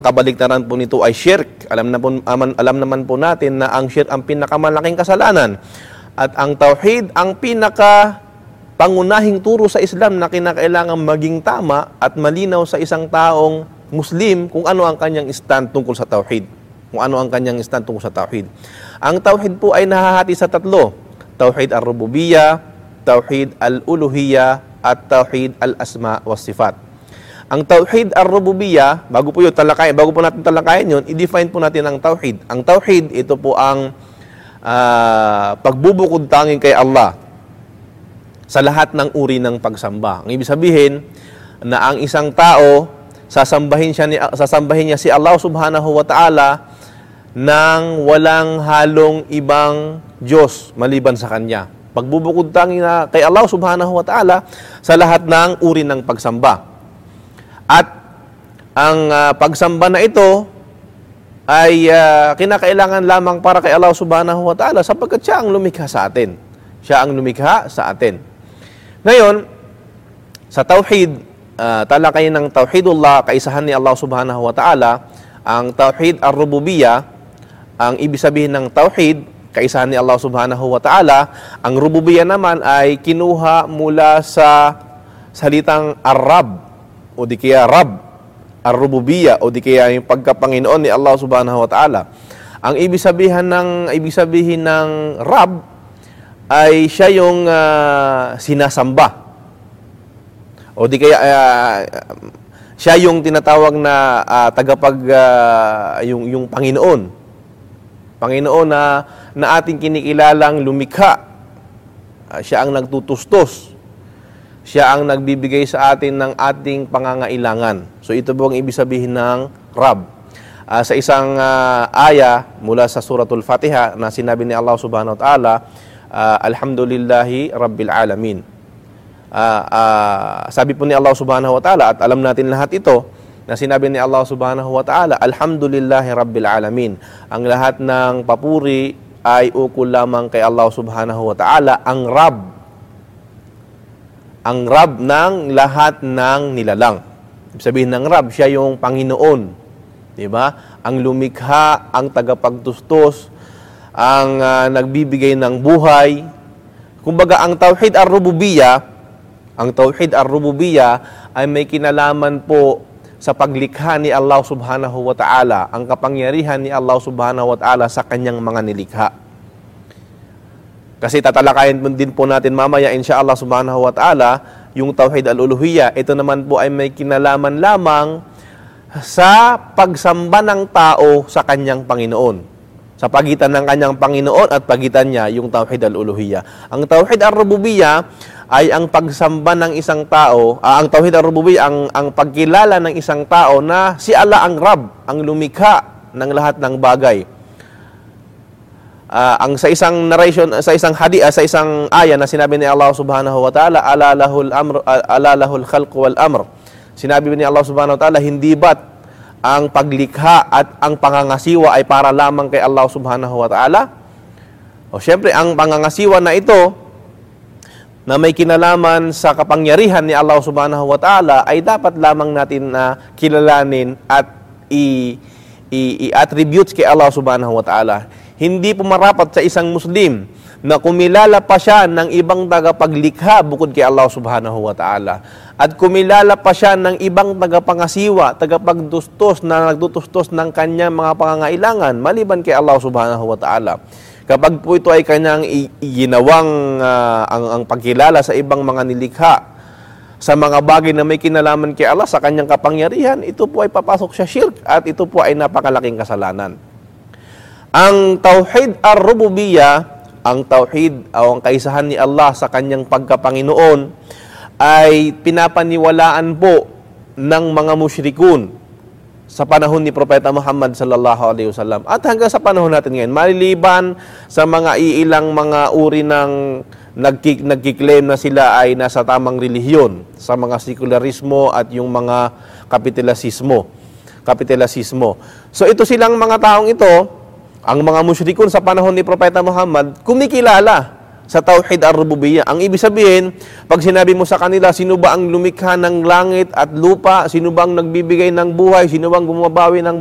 Kabaligtaran po nito ay shirk. Alam naman po natin na ang shirk ang pinakamalaking kasalanan. At ang tauhid ang pangunahing turo sa Islam na kinakailangan maging tama at malinaw sa isang taong Muslim kung ano ang kanyang stand tungkol sa tauhid. Kung ano ang kanyang stand tungkol sa tauhid. Ang tauhid po ay nahahati sa tatlo. Tauhid ar-rububiyyah, tauhid al-uluhiyyah, at tauhid al-asma was sifat. Ang tauhid ar-rububiyyah, bago po natin talakayin yun, i-define po natin ang tauhid. Ang tauhid, ito po ang pagbubukod tanging kay Allah sa lahat ng uri ng pagsamba. Ang ibig sabihin na ang isang tao, sasambahin niya si Allah subhanahu wa ta'ala nang walang halong ibang Diyos maliban sa Kanya. Pagbubukod tanging na kay Allah subhanahu wa ta'ala sa lahat ng uri ng pagsamba. At ang pagsamba na ito ay kinakailangan lamang para kay Allah subhanahu wa ta'ala sapagkat siya ang lumikha sa atin. Siya ang lumikha sa atin. Ngayon, sa tauhid, talakayin ng tauhidullah, kaisahan ni Allah subhanahu wa ta'ala, ang tauhid ar-rububiyyah, ang ibig sabihin ng tauhid, kaisahan ni Allah subhanahu wa ta'ala, ang rububiyyah naman ay kinuha mula sa salitang Arab, o di kaya Rab, ar-rububiyyah, o di kaya yung pagkapanginoon ni Allah subhanahu wa ta'ala. Ang ibig sabihin ng Rab ay siya yung sinasamba. O di kaya siya yung tinatawag na yung Panginoon. Panginoon na ating kinikilalang lumikha. Siya ang nagtutustos. Siya ang nagbibigay sa atin ng ating pangangailangan. So ito po ang ibig sabihin ng Rab. Sa isang aya mula sa Suratul Fatiha na sinabi ni Allah subhanahu wa ta'ala, Alhamdulillahi Rabbil Alamin. Sabi po ni Allah subhanahu wa ta'ala, at alam natin lahat ito, na sinabi ni Allah subhanahu wa ta'ala, Alhamdulillahi Rabbil Alamin. Ang lahat ng papuri ay ukol lamang kay Allah subhanahu wa ta'ala, ang Rab. Ang Rab ng lahat ng nilalang. Ibig sabihin ng Rab, siya yung Panginoon. Diba? Ang lumikha, ang tagapagtustos, ang nagbibigay ng buhay. Kumbaga, ang tauhid ar-rububiyyah, ay may kinalaman po sa paglikha ni Allah subhanahu wa ta'ala, ang kapangyarihan ni Allah subhanahu wa ta'ala sa kanyang mga nilikha. Kasi tatalakayin din po natin mamaya insyaallah subhanahu wa ta'ala yung tauhid al-uluhiyyah. Ito naman po ay may kinalaman lamang sa pagsamba ng tao sa kanyang Panginoon. Sa pagitan ng kanyang Panginoon at pagitan niya yung tauhid al-uluhiyyah. Ang tauhid ar-rububiyyah ay ang pagsamba ng isang tao, ang tauhid ar-rububiyyah ang pagkilala ng isang tao na si Allah ang Rabb, ang lumikha ng lahat ng bagay. Ang sa isang narration, sa isang aya na sinabi ni Allah subhanahu wa ta'ala, ala lahul khalq wal amr. Sinabi ni Allah subhanahu wa ta'ala, hindi ba't ang paglikha at ang pangangasiwa ay para lamang kay Allah subhanahu wa ta'ala? O syempre, ang pangangasiwa na ito, na may kinalaman sa kapangyarihan ni Allah subhanahu wa ta'ala, ay dapat lamang natin na kilalanin at i-attribute kay Allah subhanahu wa ta'ala. Hindi po marapat sa isang Muslim na kumilala pa siya ng ibang tagapaglikha bukod kay Allah subhanahu wa ta'ala. At kumilala pa siya ng ibang tagapangasiwa, tagapagtustos na nagtutustos ng kanyang mga pangangailangan maliban kay Allah subhanahu wa ta'ala. Kapag po ito ay kanyang ginawang ang pagkilala sa ibang mga nilikha, sa mga bagay na may kinalaman kay Allah sa kanyang kapangyarihan, ito po ay papasok sa shirk at ito po ay napakalaking kasalanan. Ang tauhid ar-rububiyyah, ang tauhid o ang kaisahan ni Allah sa kanyang pagkapanginoon ay pinapaniwalaan po ng mga musyrikun sa panahon ni Propeta Muhammad sallallahu alaihi wasallam at hanggang sa panahon natin ngayon, maliliban sa mga iilang mga uri ng nagkiklaim na sila ay nasa tamang relihiyon, sa mga sekularismo at yung mga kapitalismo. So ito silang mga taong ito, ang mga musyrikun sa panahon ni Propeta Muhammad, kumikilala sa Tauhid ar-Rububiyyah. Ang ibig sabihin, pag sinabi mo sa kanila, sino ba ang lumikha ng langit at lupa, sino ba ang nagbibigay ng buhay, sino ba ang bumabawi ng